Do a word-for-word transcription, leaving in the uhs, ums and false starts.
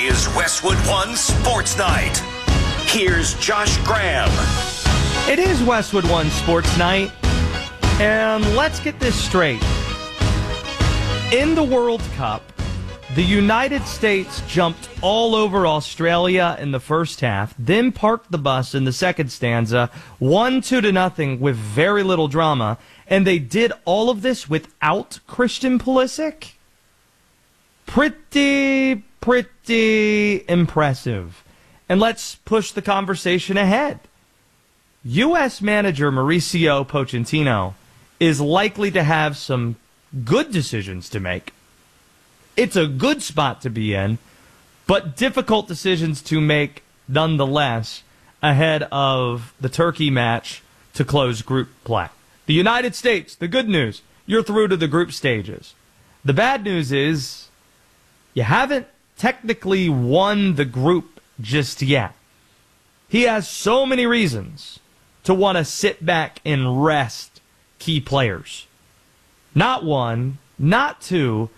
is Westwood One Sports Night. Here's Josh Graham. It is Westwood One Sports Night, and let's get this straight. In the World Cup, the United States jumped all over Australia in the first half, then parked the bus in the second stanza, won two to nothing with very little drama, and they did all of this without Christian Pulisic? Pretty, pretty impressive. And let's push the conversation ahead. U S manager Mauricio Pochettino is likely to have some good decisions to make. It's a good spot to be in, but difficult decisions to make nonetheless ahead of the Turkey match to close group play. The United States, the good news, you're through to the group stages. The bad news is you haven't technically won the group just yet. He has so many reasons to want to sit back and rest key players. Not one, not two,